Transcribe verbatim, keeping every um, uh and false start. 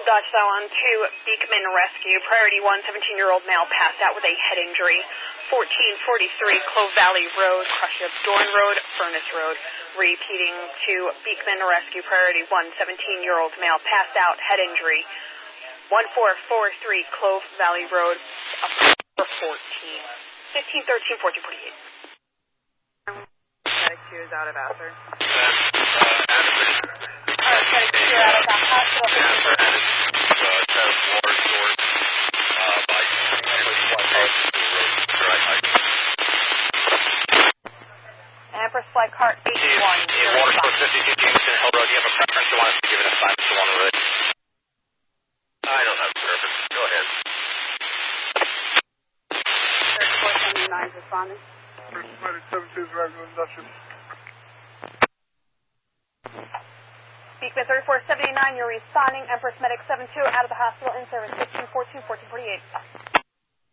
Dodge Cylon two, Beekman Rescue. Priority one, seventeen-year-old male passed out with a head injury. fourteen forty-three Clove Valley Road, crush of Dorn Road, Furnace Road. Repeating to Beekman Rescue. Priority one, seventeen-year-old male passed out, head injury. one four four three Clove Valley Road, up for fourteen. fifteen thirteen, fourteen forty-eight. Medic two is out of Vassar. Paramedic two out of the hospital. Empress Flight Cart eighty-one. Waterford fifty-two Jameson Hill Road. Do you have a preference you want us to give an assignment to on the road? I don't have a preference. Go ahead. thirty-four seventy-nine is responding. First Medic seventy-two is arriving in induction. Beekman thirty-four seventy-nine, you're responding. Empress Medic seventy-two out of the hospital in service. fifteen fourteen, fourteen forty-eight.